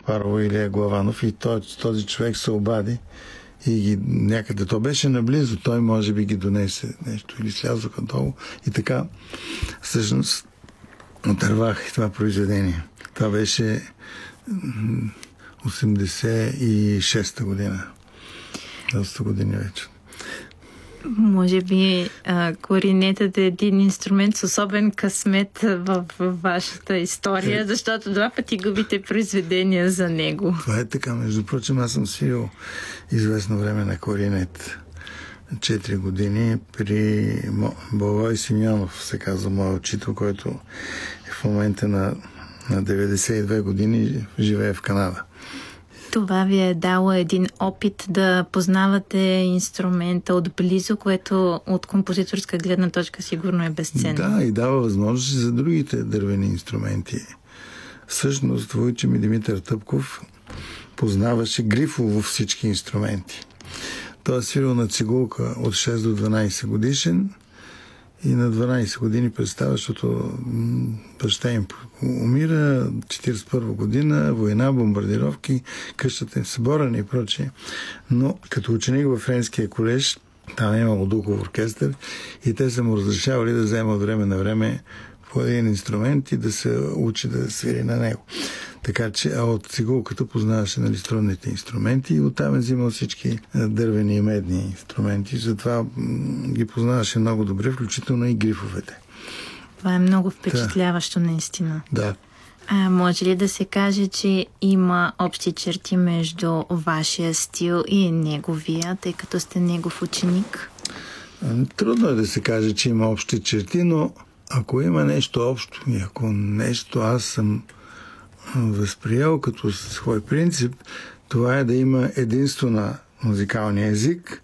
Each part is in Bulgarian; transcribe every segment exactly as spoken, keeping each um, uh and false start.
Каспарова или е Главанов, и той, този човек се обади и ги, някъде, то беше наблизо, той може би ги донесе нещо или слязоха долу и така всъщност отървах и това произведение. Това беше осемдесет и шеста година. Доста години вече. Може би а, кларинетът е един инструмент с особен късмет в, в вашата история, е, защото два пъти губите произведения за него. Това е така. Между прочим, аз съм свирил известно време на кларинет. Четири години при Благой Симеонов, се казва моят учител, който е в момента на, на деветдесет и две години, живее в Канада. Това ви е дало един опит да познавате инструмента отблизо, което от композиторска гледна точка сигурно е безценно. Да, и дава възможности за другите дървени инструменти. Всъщност, войче ми Димитър Тъпков познаваше грифово всички инструменти. Той е свирил на цигулка от шест до дванайсет годишен и на дванайсет години представя, защото баща им умира, четирийсет и първа година, война, бомбардировки, къщата им съборена и прочее. Но като ученик в Френския колеж, там е имало духов оркестър и те са му разрешавали да взема от време на време по един инструмент и да се учи да свири на него. Така че, а от цигулката познаваше, нали, струнните инструменти и оттам е взимал всички дървени и медни инструменти. Затова ги познаваше много добре, включително и грифовете. Това е много впечатляващо, да. Наистина. Да. А може ли да се каже, че има общи черти между вашия стил и неговия, тъй като сте негов ученик? Трудно е да се каже, че има общи черти, но ако има нещо общо и ако нещо аз съм възприел като свой принцип, това е да има единство на музикалния език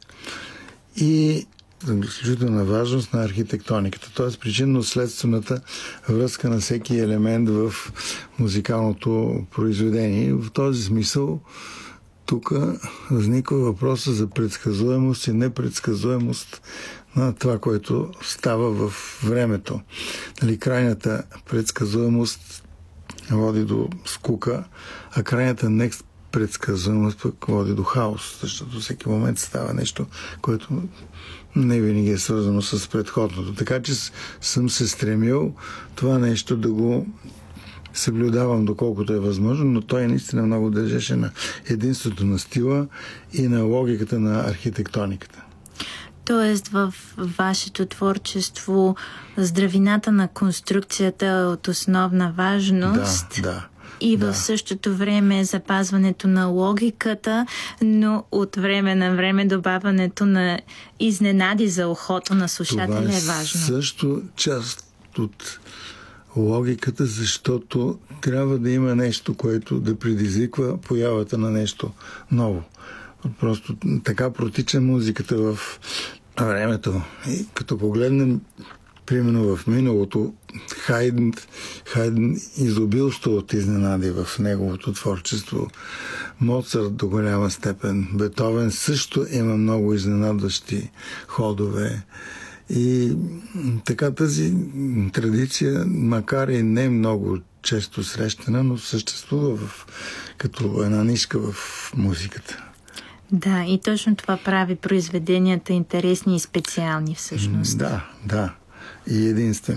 и изключителна важност на архитектониката, т.е. причинно-следствената връзка на всеки елемент в музикалното произведение. В този смисъл тук възниква въпроса за предсказуемост и непредсказуемост на това, което става в времето. Нали, крайната предсказуемост води до скука, а крайната непредсказуемост пък води до хаос, защото всеки момент става нещо, което не винаги е свързано с предходното. Така че съм се стремил това нещо да го съблюдавам доколкото е възможно, но той наистина много държеше на единството на стила и на логиката на архитектониката. Тоест в вашето творчество здравината на конструкцията е от основна важност. Да, да. И да. в същото време запазването на логиката, но от време на време добавянето на изненади за ухото на слушателя това е, е важно. Също част от логиката, защото трябва да има нещо, което да предизвиква появата на нещо ново. Просто така протича музиката в времето. И като погледнем, примерно в миналото, Хайден, Хайден изобилство от изненади в неговото творчество. Моцарт до голяма степен. Бетовен също има много изненадващи ходове. И така тази традиция, макар и не много често срещана, но съществува в, като една нишка в музиката. Да, и точно това прави произведенията интересни и специални всъщност. Да, да. И единствени.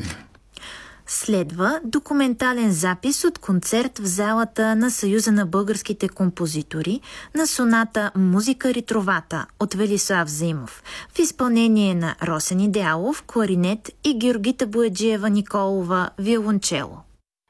Следва документален запис от концерт в залата на Съюза на българските композитори на соната «Музика ритровата» от Велислав Заимов в изпълнение на Росен Идеалов, кларинет и Георгита Бояджиева Николова, виолончело.